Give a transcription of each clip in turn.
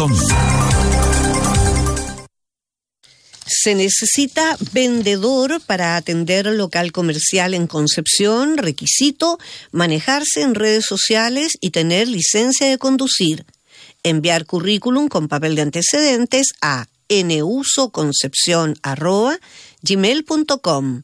11. Se necesita vendedor para atender local comercial en Concepción. Requisito: manejarse en redes sociales y tener licencia de conducir. Enviar currículum con papel de antecedentes a nusoconcepcion@gmail.com.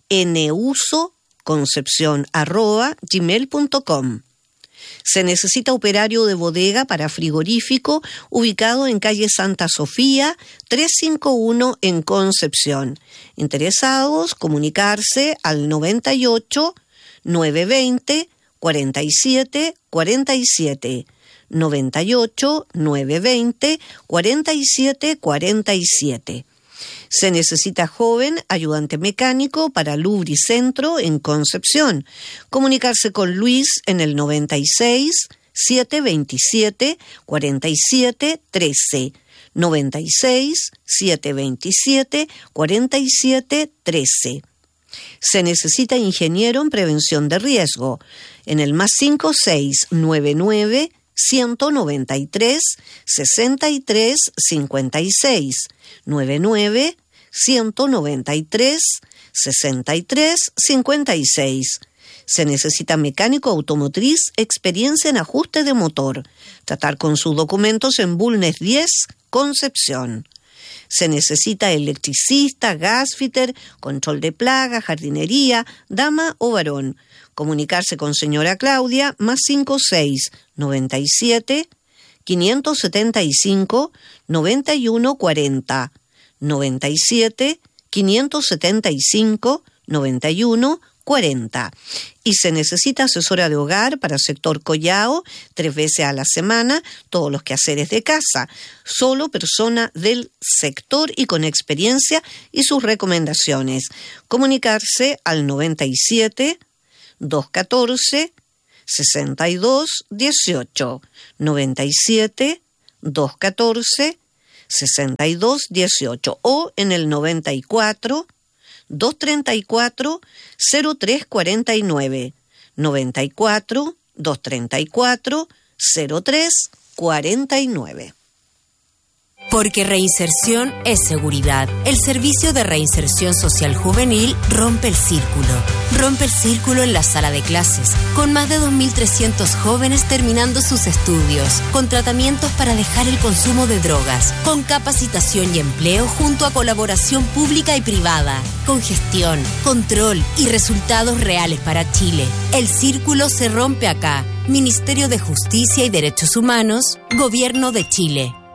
nusoconcepcion@gmail.com. Se necesita operario de bodega para frigorífico ubicado en calle Santa Sofía, 351 en Concepción. Interesados, comunicarse al 98 920 47 47. 98 920 47 47. Se necesita joven ayudante mecánico para Lubricentro en Concepción. Comunicarse con Luis en el 96 727 47 13. 96 727 47 13. Se necesita ingeniero en prevención de riesgo en el más 5699 193 63 56 99 193 63 56. Se necesita mecánico automotriz, experiencia en ajuste de motor. Tratar con sus documentos en Bulnes 10, Concepción. Se necesita electricista, gasfitter, control de plaga, jardinería, dama o varón. Comunicarse con señora Claudia, más 56 97 575 91 40. 97 575 91 40. Y se necesita asesora de hogar para sector Collao, 3 veces a la semana, todos los quehaceres de casa. Solo persona del sector y con experiencia y sus recomendaciones. Comunicarse al 97 214 62 18. 97 214 62 18 o en el 94 234 0349. 94 234 0349. Porque reinserción es seguridad. El Servicio de Reinserción Social Juvenil rompe el círculo. Rompe el círculo en la sala de clases, con más de 2.300 jóvenes terminando sus estudios, con tratamientos para dejar el consumo de drogas, con capacitación y empleo junto a colaboración pública y privada, con gestión, control y resultados reales para Chile. El círculo se rompe acá. Ministerio de Justicia y Derechos Humanos, Gobierno de Chile.